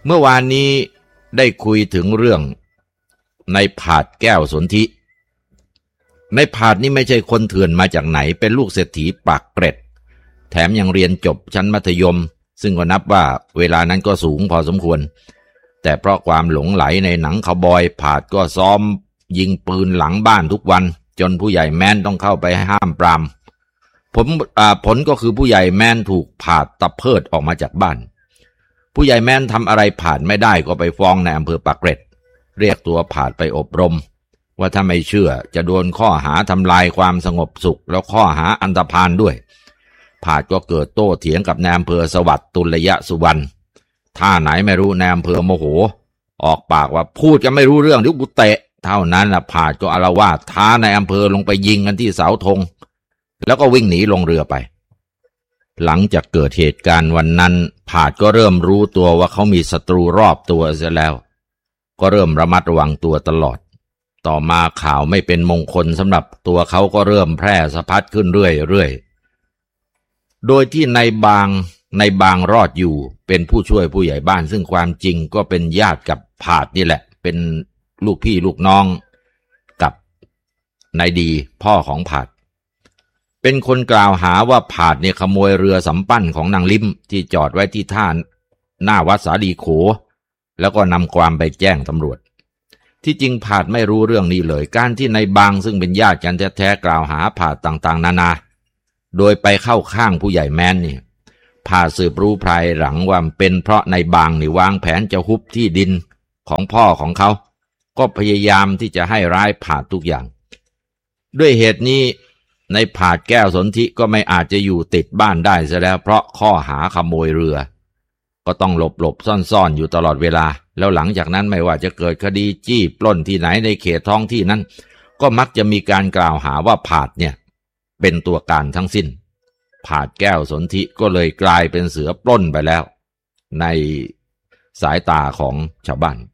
เมื่อวานนี้ได้คุยถึงเรื่องในผาดแก้วสนธิในผาดนี่ไม่ใช่คนเถื่อนมาจากไหนเป็นลูกเศรษฐีปากเกร็ดแถมยังเรียนจบชั้นมัธยมซึ่งก็นับว่าเวลานั้นก็สูงพอสมควรแต่เพราะความหลงไหลในหนังคาวบอยผาดก็ซ้อมยิงปืนหลังบ้านทุกวันจนผู้ใหญ่แม้นต้องเข้าไปห้ามปรามผลก็คือผู้ใหญ่แม้นถูกผาดตะเพิดออกมาจากบ้านผู้ใหญ่แม้นทำอะไรผาดไม่ได้ก็ไปฟ้องในอำเภอปากเกร็ดเรียกตัวผาดไปอบรมว่าถ้าไม่เชื่อจะโดนข้อหาทำลายความสงบสุขแล้วข้อหาอันธพาลด้วยผาดก็เกิดโต้เถียงกับนายอำเภอสวัสดิ์ตุลยสุวรรณท่าไหนไม่รู้นายอำเภอโมโหออกปากว่าพูดจะไม่รู้เรื่องเดี๋ยวกูเตะเท่านั้นผาดก็อาละวาดท้านายอำเภอลงไปยิงกันที่เสาธงแล้วก็วิ่งหนีลงเรือไปหลังจากเกิดเหตุการณ์วันนั้นผาดก็เริ่มรู้ตัวว่าเขามีศัตรูรอบตัวเสียแล้วก็เริ่มระมัดระวังตัวตลอดต่อมาข่าวไม่เป็นมงคลสำหรับตัวเขาก็เริ่มแพร่สะพัดขึ้นเรื่อยโดยที่ในบางรอดอยู่เป็นผู้ช่วยผู้ใหญ่บ้านซึ่งความจริงก็เป็นญาติกับผาดนี่แหละเป็นลูกพี่ลูกน้องกับนายดีพ่อของผาดเป็นคนกล่าวหาว่าผาดเนี่ยขโมยเรือสำปั้นของนางลิ้มที่จอดไว้ที่ท่าหน้าวัดสาลีโขแล้วก็นำความไปแจ้งตำรวจที่จริงผาดไม่รู้เรื่องนี้เลยการที่นายบางซึ่งเป็นญาติกันแท้ๆกล่าวหาผาดต่างๆนานาโดยไปเข้าข้างผู้ใหญ่แม้นเนี่ยผาดสืบรู้ภายหลังว่าเป็นเพราะนายบางนี่วางแผนจะฮุบที่ดินของพ่อของเขาก็พยายามที่จะให้ร้ายผาดทุกอย่างด้วยเหตุนี้ในผาดแก้วสนธิก็ไม่อาจจะอยู่ติดบ้านได้ซะแล้วเพราะข้อหาขโมยเรือก็ต้องหลบซ่อนอยู่ตลอดเวลาแล้วหลังจากนั้นไม่ว่าจะเกิดคดีจี้ปล้นที่ไหนในเขตท้องที่นั้นก็มักจะมีการกล่าวหาว่าผาดเนี่ยเป็นตัวการทั้งสิ้นผาดแก้วสนธิก็เลยกลายเป็นเสือปล้นไปแล้วในสายตาของชาวบ้าน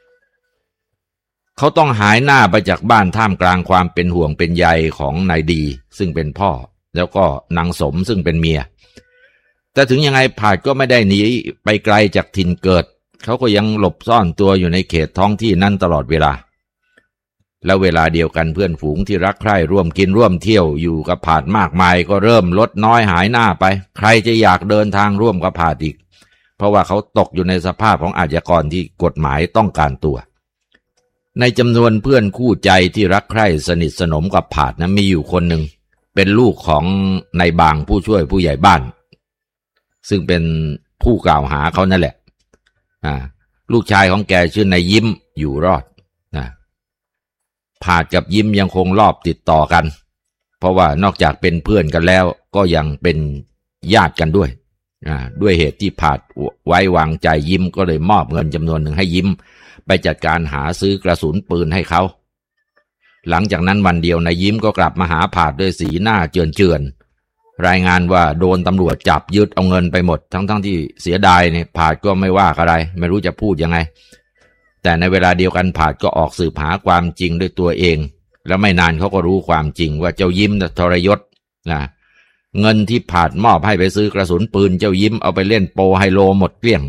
เขาต้องหายหน้าไปจากบ้านท่ามกลางความเป็นห่วงเป็นใยของนายดีซึ่งเป็นพ่อแล้วก็นางสมซึ่งเป็นเมียแต่ถึงยังไงผาดก็ไม่ได้หนีไปไกลจากถิ่นเกิดเขาก็ยังหลบซ่อนตัวอยู่ในเขตท้องที่นั้นตลอดเวลาแล้วเวลาเดียวกันเพื่อนฝูงที่รักใคร่ร่วมกินร่วมเที่ยวอยู่กับผาดมากมายก็เริ่มลดน้อยหายหน้าไปใครจะอยากเดินทางร่วมกับผาดอีกเพราะว่าเขาตกอยู่ในสภาพของอาชญากรที่กฎหมายต้องการตัวในจำนวนเพื่อนคู่ใจที่รักใคร่สนิทสนมกับผาดนะมีอยู่คนหนึ่งเป็นลูกของนายบางผู้ช่วยผู้ใหญ่บ้านซึ่งเป็นผู้กล่าวหาเขานั่นแหละลูกชายของแกชื่อนายยิ้มอยู่รอดผาดกับยิ้มยังคงรอบติดต่อกันเพราะว่านอกจากเป็นเพื่อนกันแล้วก็ยังเป็นญาติกันด้วยด้วยเหตุที่ผาดไว้วางใจยิ้มก็เลยมอบเงินจำนวนหนึ่งให้ยิ้มไปจัดการหาซื้อกระสุนปืนให้เขาหลังจากนั้นวันเดียวนายยิ้มก็กลับมาหาผาดด้วยสีหน้าเจือนรายงานว่าโดนตำรวจจับยึดเอาเงินไปหมดทั้งที่เสียดายเนี่ยผาดก็ไม่ว่าอะไรไม่รู้จะพูดยังไงแต่ในเวลาเดียวกันผาดก็ออกสืบหาความจริงด้วยตัวเองแล้วไม่นานเขาก็รู้ความจริงว่าเจ้ายิ้มทรยศเงินที่ผาดมอบให้ไปซื้อกระสุนปืนเจ้ายิ้มเอาไปเล่นโปไฮโลหมดเกลี้ยง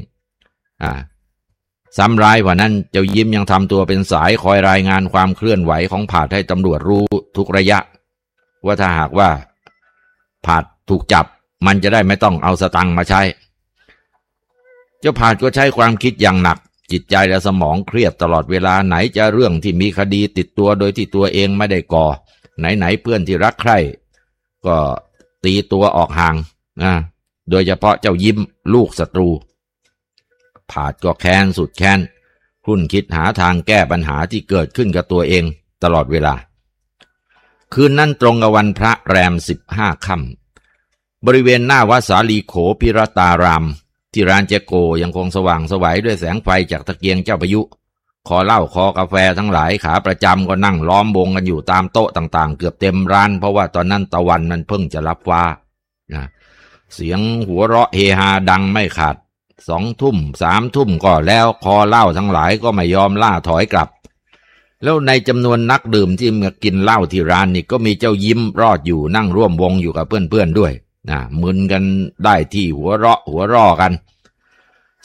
ซ้ำร้ายกว่านั้นเจ้ายิ้มยังทำตัวเป็นสายคอยรายงานความเคลื่อนไหวของผาดให้ตำรวจรู้ทุกระยะว่าถ้าหากว่าผาดถูกจับมันจะได้ไม่ต้องเอาสตังค์มาใช้เจ้าผาดก็ใช้ความคิดอย่างหนักจิตใจและสมองเครียดตลอดเวลาไหนจะเรื่องที่มีคดีติดตัวโดยที่ตัวเองไม่ได้ก่อไหนเพื่อนที่รักใคร่ก็ตีตัวออกห่างโดยเฉพาะเจ้ายิ้มลูกศัตรูผาดก็แค้นสุดแค้นครุ่นคิดหาทางแก้ปัญหาที่เกิดขึ้นกับตัวเองตลอดเวลาคืนนั้นตรงกับวันพระแรม15 ค่ำบริเวณหน้าวัดสาลีโขพิรตารามที่ร้านเจโกยังคงสว่างไสวด้วยแสงไฟจากตะเกียงเจ้าพายุคอเหล้าคอกาแฟทั้งหลายขาประจำก็นั่งล้อมวงกันอยู่ตามโต๊ะต่างๆเกือบเต็มร้านเพราะว่าตอนนั้นตะวันมันเพิ่งจะรับฟ้าเสียงหัวเราะเฮฮาดังไม่ขาด2 ทุ่ม3 ทุ่มก็แล้วคอเหล้าทั้งหลายก็ไม่ยอมล่าถอยกลับแล้วในจำนวนนักดื่มที่มากินเหล้าที่ร้านนี่ก็มีเจ้ายิ้มรอดอยู่นั่งร่วมวงอยู่กับเพื่อนๆด้วยมึนกันได้ที่หัวเราะกัน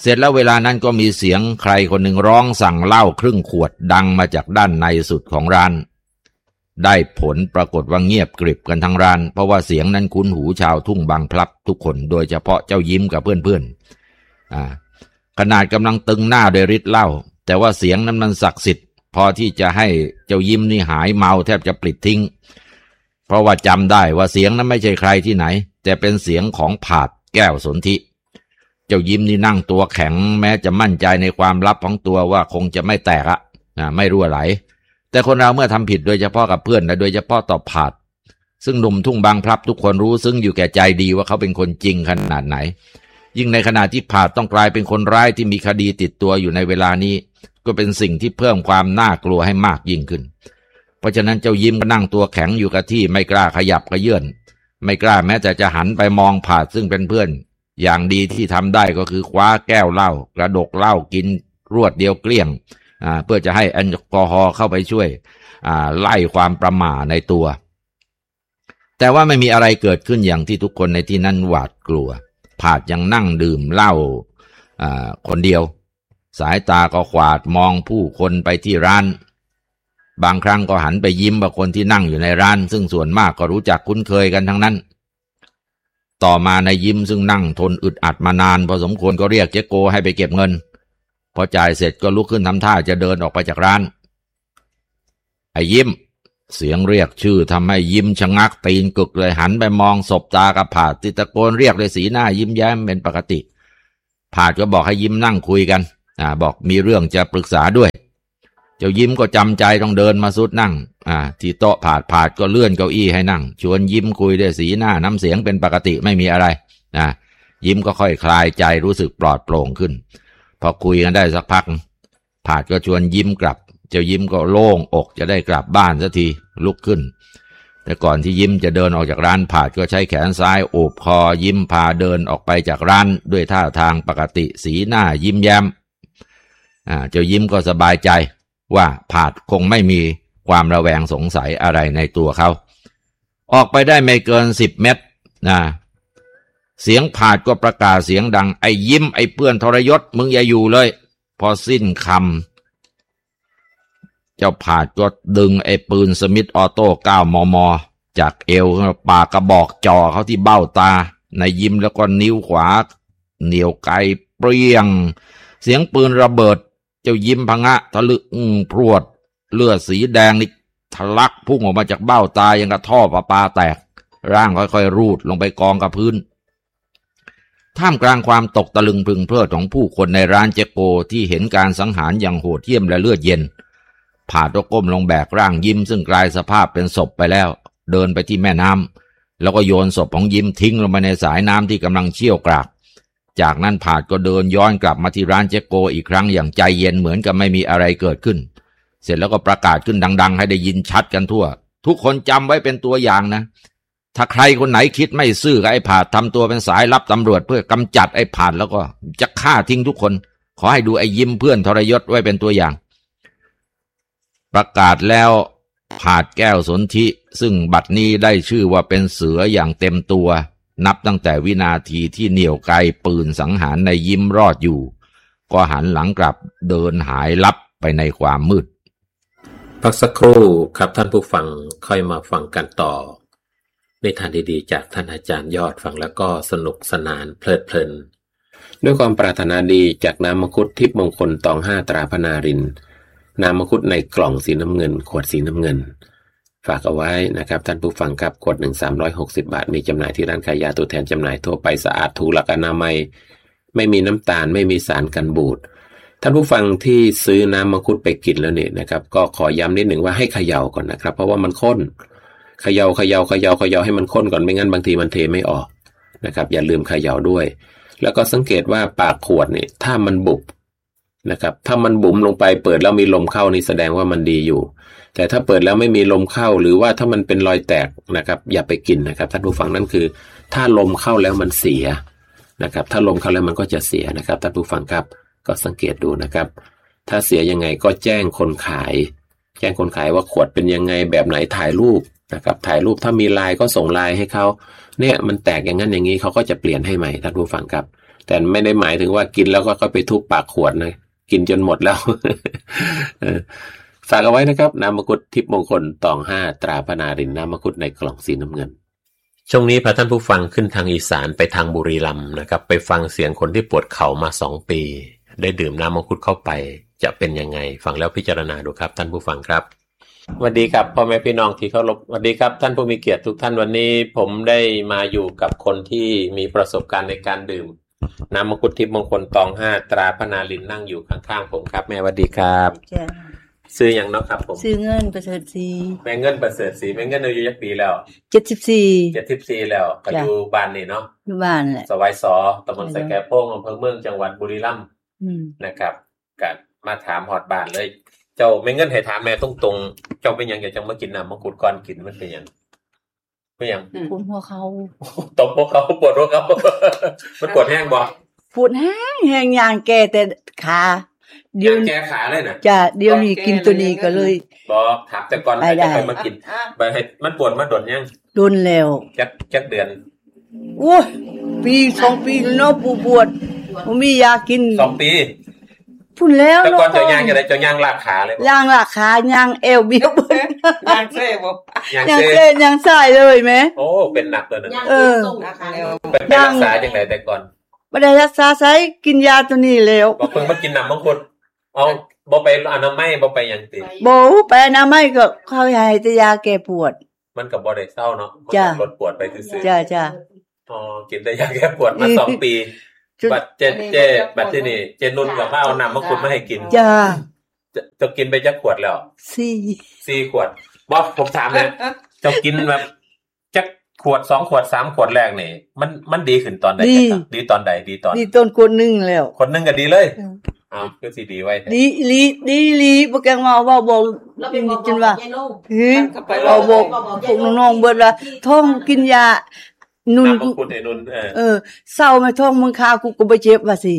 เสร็จแล้วเวลานั้นก็มีเสียงใครคนหนึ่งร้องสั่งเหล้าครึ่งขวดดังมาจากด้านในสุดของร้านได้ผลปรากฏว่าเงียบกริบกันทั้งร้านเพราะว่าเสียงนั้นคุ้นหูชาวทุ่งบางพลับทุกคนโดยเฉพาะเจ้ายิ้มกับเพื่อนๆขนาดกำลังตึงหน้าด้วยฤทธิ์เหล้าแต่ว่าเสียงนั้นมันศักดิ์สิทธิ์พอที่จะให้เจ้ายิ้มนี่หายเมาแทบจะปลิดทิ้งเพราะว่าจำได้ว่าเสียงนั้นไม่ใช่ใครที่ไหนแต่เป็นเสียงของผาดแก้วสนธิเจ้ายิ้มนี่นั่งตัวแข็งแม้จะมั่นใจในความลับของตัวว่าคงจะไม่แตกไม่รั่วไหลแต่คนเราเมื่อทำผิดโดยเฉพาะกับเพื่อนและโดยเฉพาะต่อผาดซึ่งหนุ่มทุ่งบางพลับทุกคนรู้ซึ่งอยู่แก่ใจดีว่าเขาเป็นคนจริงขนาดไหนยิ่งในขณะที่ผาดต้องกลายเป็นคนร้ายที่มีคดีติดตัวอยู่ในเวลานี้ก็เป็นสิ่งที่เพิ่มความน่ากลัวให้มากยิ่งขึ้นเพราะฉะนั้นเจ้ายิ้มก็นั่งตัวแข็งอยู่กับที่ไม่กล้าขยับกระเยื่อนไม่กล้าแม้แต่จะหันไปมองผาดซึ่งเป็นเพื่อนอย่างดีที่ทำได้ก็คือคว้าแก้วเหล้ากระดกเหล้ากินรวดเดียวเกลี้ยงเพื่อจะให้แอลกอฮอล์เข้าไปช่วยไล่ความประหม่าในตัวแต่ว่าไม่มีอะไรเกิดขึ้นอย่างที่ทุกคนในที่นั้นหวาดกลัวผาดยังนั่งดื่มเหล้าคนเดียวสายตาก็ขวาดมองผู้คนไปที่ร้านบางครั้งก็หันไปยิ้มกับคนที่นั่งอยู่ในร้านซึ่งส่วนมากก็รู้จักคุ้นเคยกันทั้งนั้นต่อมาในยิ้มซึ่งนั่งทนอึดอัดมานานพอสมควรก็เรียกเจ๊โกให้ไปเก็บเงินพอจ่ายเสร็จก็ลุกขึ้นทำท่าจะเดินออกไปจากร้านไอ้ยิ้มเสียงเรียกชื่อทำให้ยิ้มชะงักตีนกึกเลยหันไปมองสบตากับผาดที่ตะโกนเรียกด้วยสีหน้ายิ้มแย้มเป็นปกติผาดก็บอกให้ยิ้มนั่งคุยกันบอกมีเรื่องจะปรึกษาด้วยเจ้ายิ้มก็จำใจต้องเดินมาซุดนั่งที่โต๊ะผาดก็เลื่อนเก้าอี้ให้นั่งชวนยิ้มคุยด้วยสีหน้าน้ำเสียงเป็นปกติไม่มีอะไรยิ้มก็ค่อยคลายใจรู้สึกปลอดโปร่งขึ้นพอคุยกันได้สักพักผาดก็ชวนยิ้มกลับเจ้ายิ้มก็โล่งอกจะได้กลับบ้านสักทีลุกขึ้นแต่ก่อนที่ยิ้มจะเดินออกจากร้านผาดก็ใช้แขนซ้ายโอบคอยิ้มพาเดินออกไปจากร้านด้วยท่าทางปกติสีหน้ายิ้มแย้มเจ้ายิ้มก็สบายใจว่าผาดคงไม่มีความระแวงสงสัยอะไรในตัวเขาออกไปได้ไม่เกิน10 เมตรเสียงผาดก็ประกาศเสียงดังไอ้ยิ้มไอ้เพื่อนทรยศมึงอย่าอยู่เลยพอสิ้นคำเจ้าผาดก็ดึงไอ้ปืนสมิธออโต้9 มม.จากเอวปากกระบอกจ่อเขาที่เบ้าตาในยิ้มแล้วก็นิ้วขวาเหนี่ยวไกเปรี้ยงเสียงปืนระเบิดเจ้ายิ้มพงะทะลึ่งพรวดเลือดสีแดงนี่ทะลักพุ่งออกมาจากเบ้าตาอย่างกับท่อประปาแตกร่างค่อยๆรูดลงไปกองกับพื้นท่ามกลางความตกตะลึงพึงเพลิดของผู้คนในร้านเจโกที่เห็นการสังหารอย่างโหดเหี้ยมและเลือดเย็นผาดก็ก้มลงแบกร่างยิ้มซึ่งกลายสภาพเป็นศพไปแล้วเดินไปที่แม่น้ำแล้วก็โยนศพของยิ้มทิ้งลงไปในสายน้ำที่กำลังเชี่ยวกรากจากนั้นผาดก็เดินย้อนกลับมาที่ร้านเจโกอีกครั้งอย่างใจเย็นเหมือนกับไม่มีอะไรเกิดขึ้นเสร็จแล้วก็ประกาศขึ้นดังๆให้ได้ยินชัดกันทั่วทุกคนจำไว้เป็นตัวอย่างนะถ้าใครคนไหนคิดไม่ซื่อกับไอ้ผาดทำตัวเป็นสายลับตำรวจเพื่อกำจัดไอ้ผาดแล้วก็จะฆ่าทิ้งทุกคนขอให้ดูไอ้ยิ้มเพื่อนทรยศไว้เป็นตัวอย่างประกาศแล้วผาดแก้วสนธิซึ่งบัดนี้ได้ชื่อว่าเป็นเสืออย่างเต็มตัวนับตั้งแต่วินาทีที่เหนี่ยวไกปืนสังหารในยิ้มรอดอยู่ก็หันหลังกลับเดินหายลับไปในความมืดพักสักครู่ครับท่านผู้ฟังค่อยมาฟังกันต่อนิทานดีๆจากท่านอาจารย์ยอดฟังแล้วก็สนุกสนานเพลิดเพลินด้วยความปรารถนาดีจากน้ำมังคุดทิพย์มงคลตอง5ตราพนารินน้ำมังคุดในกล่องสีน้ำเงินขวดสีน้ำเงินฝากเอาไว้นะครับท่านผู้ฟังครับขวด1 360 บาทมีจำหน่ายที่ร้านขายยาตัวแทนจำหน่ายทั่วไปสะอาดถูกหลักอนามัยไม่มีน้ำตาลไม่มีสารกันบูดท่านผู้ฟังที่ซื้อน้ำมังคุดไปกินแล้วเนี่ยนะครับก็ขอย้ำนิดหนึ่งว่าให้เขย่าก่อนนะครับเพราะว่ามันข้นเขย่าให้มันข้นก่อนไม่งั้นบางทีมันเทไม่ออกนะครับอย่าลืมเขย่าด้วยแล้วก็สังเกตว่าปากขวดนี่ถ้ามันบุบนะครับถ้ามันบุ๋มลงไปเปิดแล้วมีลมเข้านี่แสดงว่ามันดีอยู่แต่ถ้าเปิดแล้วไม่มีลมเข้าหรือว่าถ้ามันเป็นรอยแตกนะครับอย่าไปกินนะครับท่านผู้ฟังนั่นคือถ้าลมเข้าแล้วมันเสียนะครับถ้าลมเข้าแล้วมันก็จะเสียนะครับท่านผู้ฟังครับก็สังเกตดูนะครับถ้าเสียยังไงก็แจ้งคนขายว่าขวดเป็นยังไงแบบไหนถ่ายรูปนะครับถ่ายรูปถ้ามีไลน์ก็ส่งไลน์ให้เขาเนี่ยมันแตกอย่างนั้นอย่างนี้เขาก็จะเปลี่ยนให้ใหม่ท่านผู้ฟังครับแต่ไม่ได้หมายถึงว่ากินแล้วก็ค่อยไปทุบปากขวดนะกินจนหมดแล้ว ฝากเอาไว้นะครับน้ำมังคุดทิพย์มงคลตอง5ตราพนารินน้ำมังคุดในกล่องสีน้ำเงินช่วงนี้พาท่านผู้ฟังขึ้นทางอีสานไปทางบุรีรัมย์นะครับไปฟังเสียงคนที่ปวดเข่ามา2 ปีได้ดื่มน้ำมังคุดเข้าไปจะเป็นยังไงฟังแล้วพิจารณาดูครับท่านผู้ฟังครับสวัสดีครับพ่อแม่พี่น้องที่เคารพสวัสดีครับท่านผู้มีเกียรติทุกท่านวันนี้ผมได้มาอยู่กับคนที่มีประสบการณ์ในการดื่มน้ำมังคุดทิพย์มงคลตอง5ตราพนารินนั่งอยู่ข้างๆผมครับแม่สวัสดีครับซื้ออย่างเนาะครับผมซื้อเงินประเสริฐศรีแม่เงินประเสริฐศรีแม่เงินอายุยักปีแล้ว74แล้วก็อยู่บ้านนี่เนาะอยู่บ้านแหละสวายสตำบลไสแก่โป้งอำเภอเมืองจังหวัดบุรีรัมย์นะครับก็มาถามฮอดบ้านเลยเจ้าแม่เงินให้ถามแม่ตรงๆเจ้าเป็นหยังอยากจะมากินน้ำมังคุดก่อนกินมันเป็นหยังเป็นหยังปวดหัวเข่าตบหัวเข่าปวดหัวเข่ามันปวดแห้งบ่ปวดแห้งอย่างแก่แต่ขาเดี๋ยวแก้ขาเลยนะจ้ะเดี๋ยวนี้กินตัวนี้ก็เลยบอกถามแต่ก่อนจะไปมากินไปให้มันปวดมาโดนยังโดนแล้วจักเดือนโอ้ยปี2 ปีเนาะปวดบ่มียากิน 2 ปีพุ่นแล้วแต่ก่อนจะย่างจะได้จะย่างลากขาเลยย่างลากขาย่างเอวเบี้ยวย่างเซ่บ่ย่างเซ่ย่างสายเลยแม่โอ้เป็นหนักเลยนะเป็นรักษาจังได๋แต่ก่อนบ่ได้รักษาไสกินยาตัวนี้แล้วบ่เพิ่งมากินน้ำมังคุดเอาบ่ไปอนามัยบ่ไปหยังติบ่ไปอนามัยก็เขาให้แต่ยาแก้ปวดมันก็บ่ได้เศร้าเนาะลดปวดไปซื่อๆจ้ะอ๋อกินแต่ยาแก้ปวดมา2 ปีบัดเจ๊บัดที่นี่เจนุ่นก็มาเอาน้ำมังคุดมาให้กินจ้ะจะกินไปจักขวดแล้ว4ขวดบ่ผมถามนะเจ้ากินแบบจักขวด2ขวด3ขวดแรกนี่มันดีขึ้นตอนใดดีตอนใดดีตอนขวดนึงแล้วขวดนึงก็ดีเลยก็สิดีไว้ดีบ่แกงว่าบ่จนว่าเราบอกพวกน้องๆเบิดว่าท้องกินยานุ่นกูไอ้นุ่นเศร้าไหมท้องมึงคากูก็บ่เจ็บว่าสิ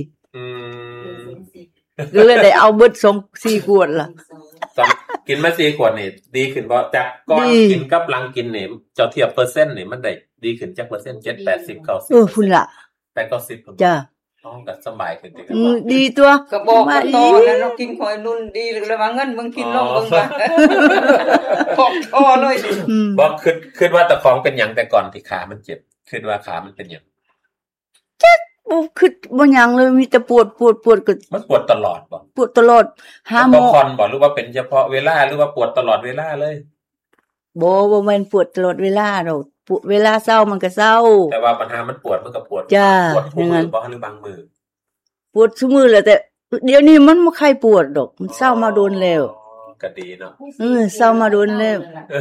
ก็เลยได้เอาเบิด4 ขวดล่ะกินมา4 ขวดนี่ดีขึ้นบ่จากก่อนกินกับหลังกินนี่เจ้าเทียบเปอร์เซ็นต์นี่มันได้ดีขึ้นจักเปอร์เซ็นต์7 80 90 พุ่นล่ะ 80-90 จ้ะก็สบายขึ้นดีตัวก็บอกต่อแล้วเนาะกินข่อยนุ่นดีเลยว่าเงินมึงกินลงมึงว่าบอกต่อเลยบ่คิดว่าตะของเป็นหยังแต่ก่อนที่ขามันเจ็บคิดว่าขามันเป็นหยังจักบ่คิดบ่หยังเลยมีแต่ปวดก็มันปวดตลอดบ่ปวดตลอดหาหมอบ่หรือว่าเป็นเฉพาะเวลาหรือว่าปวดตลอดเวลาเลยบ่แม่นปวดตลอดเวลาดอกปวดเวลาเช้ามันก็เช้าแต่ว่าปัญหามันปวดมันก็ปวดทุกมื้อบ่หรือบางมื้อปวดทุกมื้อแหละแต่เดี๋ยวนี้มันบ่ค่อยปวดดอกมันเช้ามาโดนแล้วก็ดีเนาะเช้ามาโดนแล้ว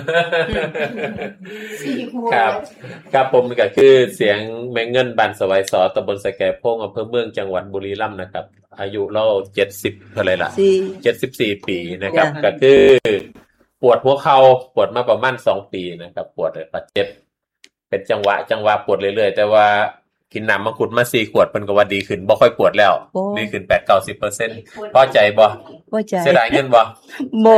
ครับผมก็คือเสียงแม่เงินบ้านสวายสตำบลไสแก่โพงอำเภอเมืองจังหวัดบุรีรัมย์นะครับอายุเรา70เท่าไหร่ล่ะ74 ปีนะครับก็คือปวดหัวเข่าปวดมาประมาณ2 ปีนะครับปวดบาดเจ็บเป็นจังหวะปวดเรื่อยๆแต่ว่ากินน้ำมังคุดมา4 ขวดเพิ่นก็ว่าดีขึ้นบ่ค่อยปวดแล้วดีขึ้น 8-90% พอใจบ่พอใจเสียดายเงินบ่บ่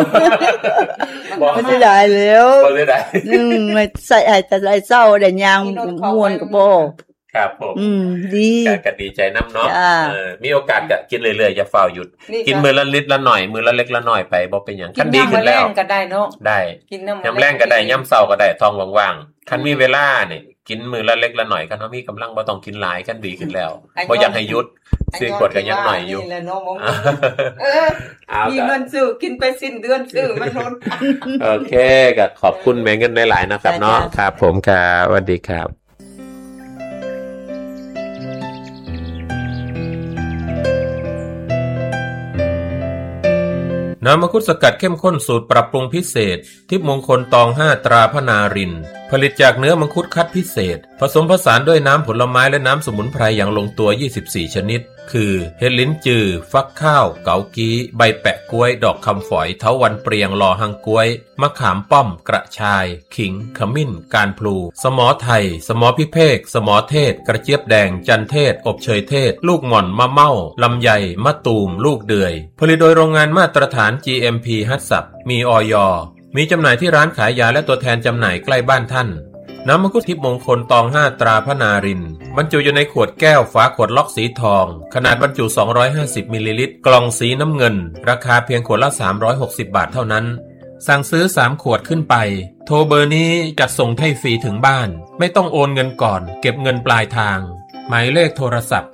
เสียดายแล้วบ่เสียดายไม่ใส่แต่ใส่เศร้าได้ยางม่วนก็บ่ครับผมดีก็ดีใจนำเนาะมีโอกาสก็กินเรื่อยๆอย่าเฝ้าหยุดกินมื้อละลิตรละหน่อยมื้อละเล็กละน้อยไปบ่เป็นหยังคันดีขึ้นแล้วก็ได้เนาะได้กินน้ำแรงก็ได้ยามเช้าก็ได้ท้องว่างๆคันมีเวลานี่กินมื้อละเล็กละน้อยคันเฮามีกำลังบ่ต้องกินหลายคันดีขึ้นแล้วบ่อยากให้หยุดซื้อขวดก็ยังหน่อยอยู่มีเงินซื้อกินไปสิ้นเดือนซื้อมันโดนโอเคก็ขอบคุณแม่เงินหลายๆนะครับเนาะครับผมครับสวัสดีครับน้ำมังคุดสกัดเข้มข้นสูตรปรับปรุงพิเศษทิพย์มงคลตอง5ตราพนารินผลิตจากเนื้อมังคุดคัดพิเศษผสมผสานด้วยน้ำผลไม้และน้ำสมุนไพรอย่างลงตัว24ชนิดคือเห็ดลิ้นจือฟักข้าวเกากี้ใบแปะกล้วยดอกคำฝอยเถาวัลย์เปรียงลอหังกล้วยมะขามป้อมกระชายขิงขมิ้นการพลูสมอไทยสมอพิเภกสมอเทศกระเจี๊ยบแดงจันเทศอบเชยเทศลูกหม่อนมะเม่าลำไยมะตูมลูกเดือยผลิตโดยโรงงานมาตรฐาน GMP ฮัตสับมีอย.มีจำหน่ายที่ร้านขายยาและตัวแทนจำหน่ายใกล้บ้านท่านน้ำมังคุดทิพย์มงคลตอง5ตราพระนารินทร์บรรจุอยู่ในขวดแก้วฝาขวดล็อกสีทองขนาดบรรจุ250มิลลิลิตรกล่องสีน้ำเงินราคาเพียงขวดละ360บาทเท่านั้นสั่งซื้อ3ขวดขึ้นไปโทรเบอร์นี้จัดส่งให้ฟรีถึงบ้านไม่ต้องโอนเงินก่อนเก็บเงินปลายทางหมายเลขโทรศัพท์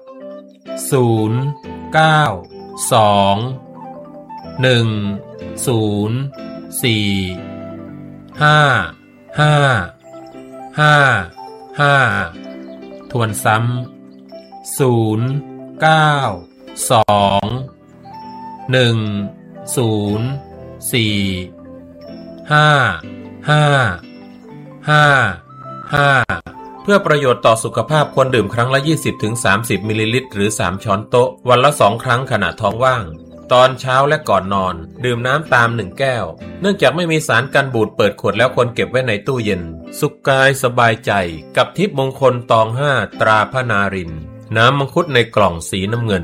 092-104-5555ทวนซ้ำ092-104-5555เพื่อประโยชน์ต่อสุขภาพควรดื่มครั้งละ 20-30 มิลลิลิตรหรือ3ช้อนโต๊ะวันละ2ครั้งขณะท้องว่างตอนเช้าและก่อนนอนดื่มน้ำตาม1แก้วเนื่องจากไม่มีสารกันบูดเปิดขวดแล้วควรเก็บไว้ในตู้เย็นสุขกายสบายใจกับทิพย์มงคลตอง5ตราพระนารินทร์น้ำมังคุดในกล่องสีน้ำเงิน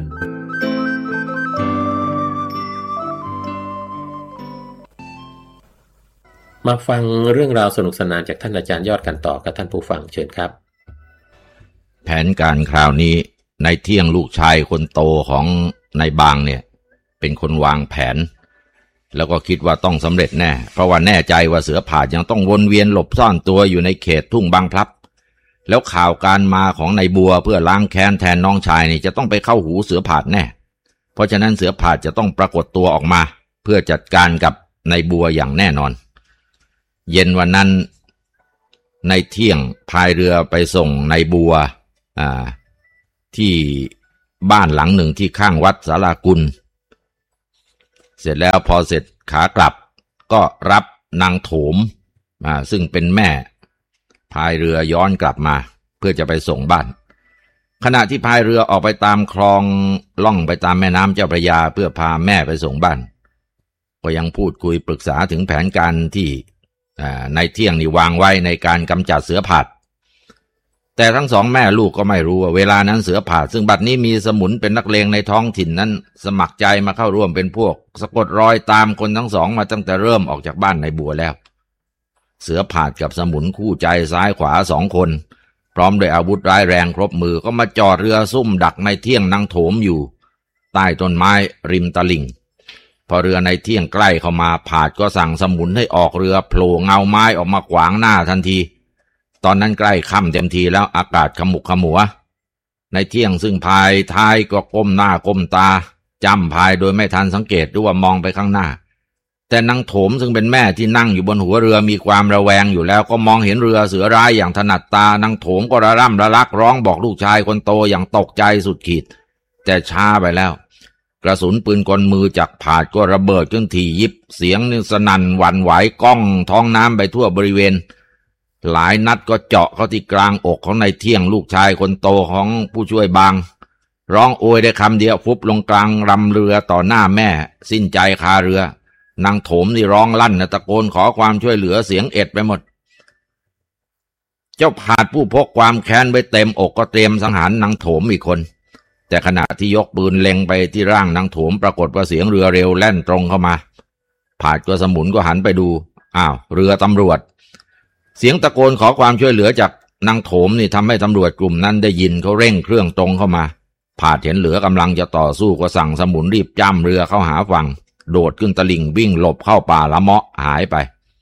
มาฟังเรื่องราวสนุกสนานจากท่านอาจารย์ยอดกันต่อกับท่านผู้ฟังเชิญครับแผนการคราวนี้ในเที่ยงลูกชายคนโตของนายบางเนี่ยเป็นคนวางแผนแล้วก็คิดว่าต้องสำเร็จแน่เพราะว่าแน่ใจว่าเสือผาดยังต้องวนเวียนหลบซ่อนตัวอยู่ในเขตทุ่งบางพลับแล้วข่าวการมาของนายบัวเพื่อล้างแค้นแทนน้องชายนี่จะต้องไปเข้าหูเสือผาดแน่เพราะฉะนั้นเสือผาดจะต้องปรากฏตัวออกมาเพื่อจัดการกับนายบัวอย่างแน่นอนเย็นวันนั้นในเที่ยงพายเรือไปส่งนายบัวที่บ้านหลังหนึ่งที่ข้างวัดศาลากุลเสร็จแล้วพอเสร็จขากลับก็รับนางโถมซึ่งเป็นแม่พายเรือย้อนกลับมาเพื่อจะไปส่งบ้านขณะที่พายเรือออกไปตามคลองล่องไปตามแม่น้ำเจ้าพระยาเพื่อพาแม่ไปส่งบ้านก็ยังพูดคุยปรึกษาถึงแผนการที่ในเที่ยงนี่วางไว้ในการกำจัดเสือผาดแต่ทั้งสองแม่ลูกก็ไม่รู้ว่าเวลานั้นเสือผาดซึ่งบัดนี้มีสมุนเป็นนักเลงในท้องถิ่นนั้นสมัครใจมาเข้าร่วมเป็นพวกสะกดรอยตามคนทั้งสองมาตั้งแต่เริ่มออกจากบ้านนายบัวแล้วเสือผาดกับสมุนคู่ใจซ้ายขวา2คนพร้อมด้วยอาวุธร้ายแรงครบมือก็มาจอดเรือซุ่มดักในเที่ยงนางโถมอยู่ใต้ต้นไม้ริมตลิ่งพอเรือในเที่ยงใกล้เข้ามาผาดก็สั่งสมุนให้ออกเรือโผล่เงาไม้ออกมาขวางหน้าทันทีตอนนั้นใกล้ค่ำเต็มทีแล้วอากาศขมุกขมัวในเที่ยงซึ่งพายท้ายก็ก้มหน้าก้มตาจ้ำพายโดยไม่ทันสังเกตหรือว่ามองไปข้างหน้าแต่นางโถมซึ่งเป็นแม่ที่นั่งอยู่บนหัวเรือมีความระแวงอยู่แล้วก็มองเห็นเรือเสือร้ายอย่างถนัดตานางโถมก็ระร่ำระลักร้องบอกลูกชายคนโตอย่างตกใจสุดขีดแต่ช้าไปแล้วกระสุนปืนกลมือจากผาดก็ระเบิดขึ้นถี่ยิบเสียงนี่สนั่นหวั่นไหวก้องท้องน้ำไปทั่วบริเวณหลายนัดก็เจาะเข้าที่กลางอกของนายเที่ยงลูกชายคนโตของผู้ช่วยบางร้องโอยได้คำเดียวฟุบลงกลางลำเรือต่อหน้าแม่สิ้นใจคาเรือนางโถมนี่ร้องลั่นตะโกนขอความช่วยเหลือเสียงเอ็ดไปหมดเจ้าผาดผู้พกความแค้นไว้เต็มอกก็เตรียมสังหารนางโถมอีกคนแต่ขณะที่ยกปืนเล็งไปที่ร่างนางโถมปรากฏว่าเสียงเรือเร็วแล่นตรงเข้ามาผาดกับสมุนก็หันไปดูอ้าวเรือตำรวจเสียงตะโกนขอความช่วยเหลือจากนางโถมนี่ทำให้ตำรวจกลุ่มนั้นได้ยินเขาเร่งเครื่องตรงเข้ามาผาดเห็นเหลือกำลังจะต่อสู้ก็สั่งสมุนรีบจ้ำเรือเข้าหาฝั่งโดดขึ้นตลิ่งวิ่งหลบเข้าป่าละเมาะหายไป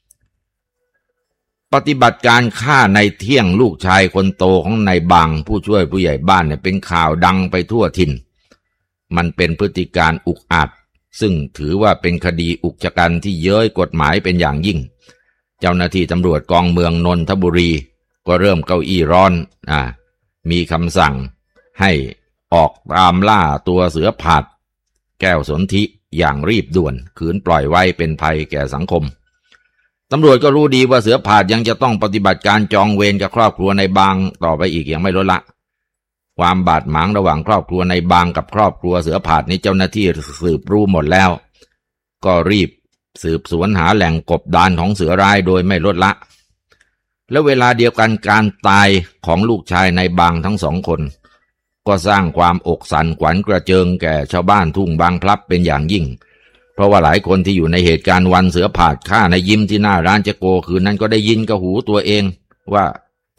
ปฏิบัติการฆ่าในเที่ยงลูกชายคนโตของนายบางผู้ช่วยผู้ใหญ่บ้านเนี่ยเป็นข่าวดังไปทั่วถิ่นมันเป็นพฤติการอุกอาจซึ่งถือว่าเป็นคดีอุกชะกันที่เย้ยกฎหมายเป็นอย่างยิ่งเจ้าหน้าที่ตำรวจกองเมืองนนทบุรีก็เริ่มเก้าอี้ร้อนมีคำสั่งให้ออกตามล่าตัวเสือผาดแก้วสนธิอย่างรีบด่วนขืนปล่อยไว้เป็นภัยแก่สังคมตำรวจก็รู้ดีว่าเสือผาดยังจะต้องปฏิบัติการจองเวรกับครอบครัวในบางต่อไปอีกอย่างไม่ลดละความบาดหมางระหว่างครอบครัวในบางกับครอบครัวเสือผาดนี้เจ้าหน้าที่สืบรู้หมดแล้วก็รีบสืบสวนหาแหล่งกบดานของเสือร้ายโดยไม่ลดละและเวลาเดียวกันการตายของลูกชายในบางทั้งสองคนก็สร้างความอกสั่นขวัญกระเจิงแก่ชาวบ้านทุ่งบางพลับเป็นอย่างยิ่งเพราะว่าหลายคนที่อยู่ในเหตุการณ์วันเสือผาดฆ่าในยิ้มที่หน้าร้านเจโกคืนนั้นก็ได้ยินกับหูตัวเองว่า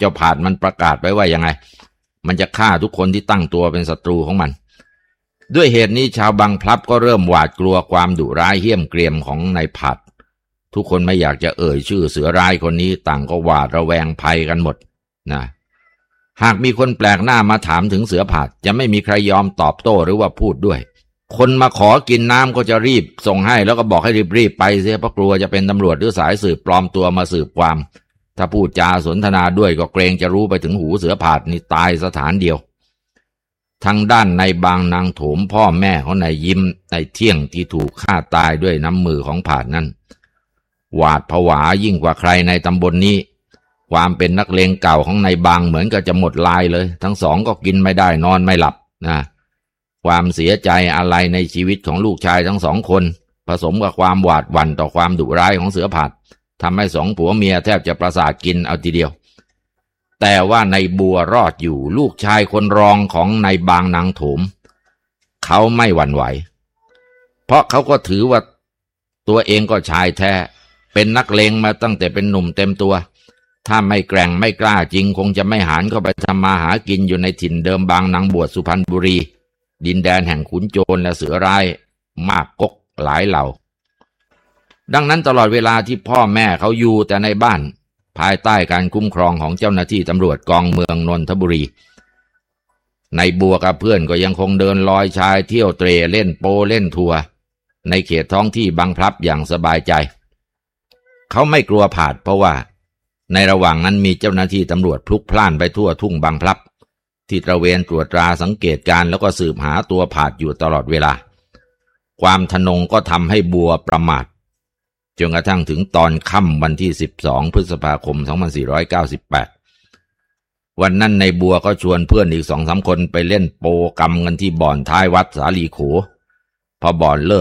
เจ้าผาดมันประกาศไว้ว่ายังไงมันจะฆ่าทุกคนที่ตั้งตัวเป็นศัตรูของมันด้วยเหตุนี้ชาวบางพลับก็เริ่มหวาดกลัวความดุร้ายเหี้ยมเกรียมของนายผาดทุกคนไม่อยากจะเอ่ยชื่อเสือร้ายคนนี้ต่างก็หวาดระแวงภัยกันหมดนะหากมีคนแปลกหน้ามาถามถึงเสือผาดจะไม่มีใครยอมตอบโต้หรือว่าพูดด้วยคนมาขอกินน้ำก็จะรีบส่งให้แล้วก็บอกให้รีบไปเสียเพราะกลัวจะเป็นตำรวจหรือสายสืบปลอมตัวมาสืบความถ้าพูดจาสนทนาด้วยก็เกรงจะรู้ไปถึงหูเสือผาดนี่ตายสถานเดียวทางด้านในบางนางโถมพ่อแม่ของนายยิ้มนายเที่ยงที่ถูกฆ่าตายด้วยน้ำมือของผาดนั้นหวาดผวายิ่งกว่าใครในตำบลนี้ความเป็นนักเลงเก่าของนายบางเหมือนกับจะหมดลายเลยทั้งสองก็กินไม่ได้นอนไม่หลับนะความเสียใจอะไรในชีวิตของลูกชายทั้งสองคนผสมกับความหวาดหวั่นต่อความดุร้ายของเสือผาดทำให้สองผัวเมียแทบจะประสาทกินเอาทีเดียวแต่ว่านายบัวรอดอยู่ลูกชายคนรองของนายบางนางโถมเขาไม่หวั่นไหวเพราะเขาก็ถือว่าตัวเองก็ชายแท้เป็นนักเลงมาตั้งแต่เป็นหนุ่มเต็มตัวถ้าไม่แกร่งไม่กล้าจริงคงจะไม่หานเข้าไปทำมาหากินอยู่ในถิ่นเดิมบางนางบวชสุพรรณบุรีดินแดนแห่งขุนโจรและเสือร้ายมากกกหลายเหล่าดังนั้นตลอดเวลาที่พ่อแม่เขาอยู่แต่ในบ้านภายใต้การคุ้มครองของเจ้าหน้าที่ตำรวจกองเมืองนนทบุรีในบัวกับเพื่อนก็ยังคงเดินลอยชายเที่ยวเตร่เล่นโปเล่นทัวร์ในเขตท้องที่บางพลับอย่างสบายใจเขาไม่กลัวผาดเพราะว่าในระหว่างนั้นมีเจ้าหน้าที่ตำรวจพลุกพล่านไปทั่วทุ่งบางพลับที่ตระเวนตรวจตราสังเกตการแล้วก็สืบหาตัวผาดอยู่ตลอดเวลาความทะนงก็ทำให้บัวประมาทจนกระทั่งถึงตอนค่ำวันที่12พฤษภาคม2498วันนั้นในบัวก็ชวนเพื่อนอีก 2-3 คนไปเล่นโปกรรมกันที่บ่อนท้ายวัดสาลีโขพอบ่อนเลิก